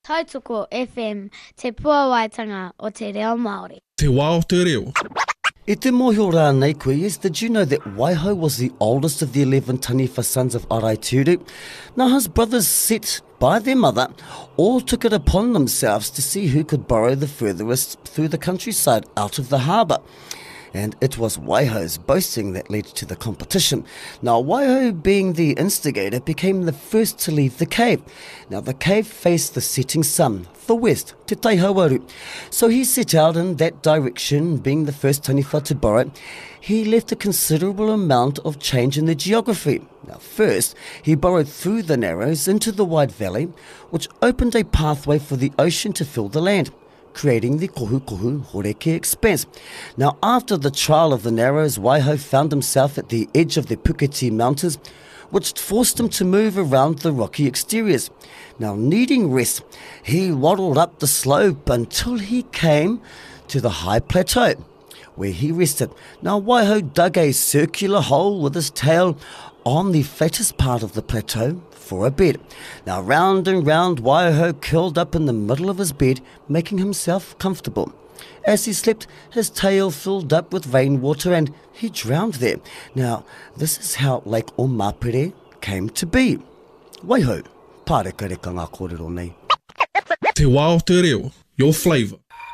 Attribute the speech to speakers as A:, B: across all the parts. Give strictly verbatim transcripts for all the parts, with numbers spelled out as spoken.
A: Tautoko F M, te puawaitanga o te reo Māori.
B: Te wā o te reo.
C: I te mōhio rā nei koe, yes, did you know that Waiho was the oldest of the eleven Taniwha sons of Araituru? Now his brothers, set by their mother, all took it upon themselves to see who could burrow the furthest through the countryside out of the harbour. And it was Waiho's boasting that led to the competition. Now, Waiho, being the instigator, became the first to leave the cave. Now, the cave faced the setting sun, the west, Te Taihawaru. So he set out in that direction, being the first Taniwha to burrow. He left a considerable amount of change in the geography. Now, first, he burrowed through the narrows into the wide valley, which opened a pathway for the ocean to fill the land, creating the Kohu Kohu Horeke Expanse. Now, after the trial of the narrows, Waiho found himself at the edge of the Puketi Mountains, which forced him to move around the rocky exteriors. Now, needing rest, he waddled up the slope until he came to the high plateau, where he rested. Now, Waiho dug a circular hole with his tail on the flattest part of the plateau for a bed. Now, round and round, Waiho curled up in the middle of his bed, making himself comfortable. As he slept, his tail filled up with rainwater and he drowned there. Now, this is how Lake Omapere came to be. Waiho, pārekareka ngā kōrero nei.
B: Te wā o te reo, your flavour.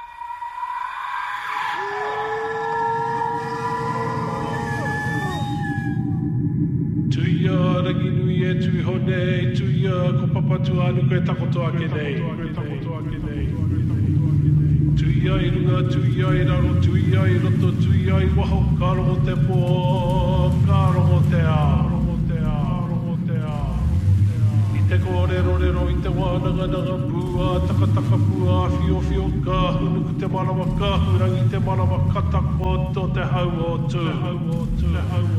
D: Tuia rangi nui e tui hone, tuia ko papatu anu koe takoto ake nei. Tuia i runga, tuia i raro, tuia i roto, tuia i waho, ka rongo te pō, ka rongo te a. I te kōrero rero, i te wānanga nanga pua, taka taka pua, fio fio ka, hunuku te marawa ka, hurangi te marawa ka tako, to te hau o tū.